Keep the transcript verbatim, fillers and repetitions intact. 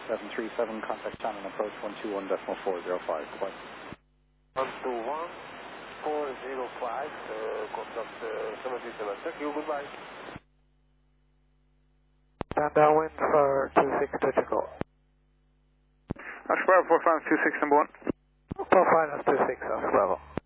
seven three seven, contact channel approach one two one point four zero five. Goodbye. one two one point four zero five, uh, contact uh, seven three seven. Thank you, goodbye. Down downwind for two six two to go. Oscar Bravo four five two six, number one. four five two six, Oscar Bravo.